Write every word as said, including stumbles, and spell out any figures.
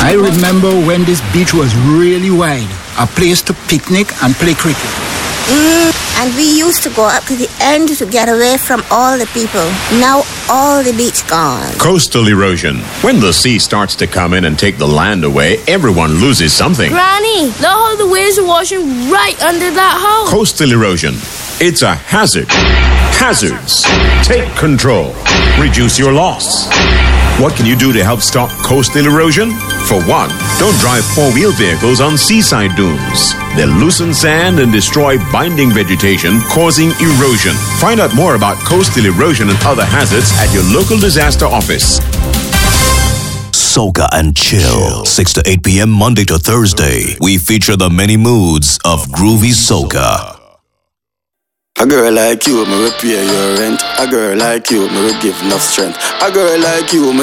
I remember when this beach was really wide, a place to picnic and play cricket. Mm, and we used to go up to the end to get away from all the people. Now all the beach gone. Coastal erosion. When the sea starts to come in and take the land away, everyone loses something. Granny, look how the waves are washing right under that house. Coastal erosion. It's a hazard. Hazards. Take control. Reduce your loss. What can you do to help stop coastal erosion? For one, don't drive four-wheel vehicles on seaside dunes. They loosen sand and destroy binding vegetation, causing erosion. Find out more about coastal erosion and other hazards at your local disaster office. Soca and Chill, six to eight p.m. Monday to Thursday. We feature the many moods of groovy soca. A girl like you, me will pay your rent. A girl like you, me will give enough strength. A girl like you, me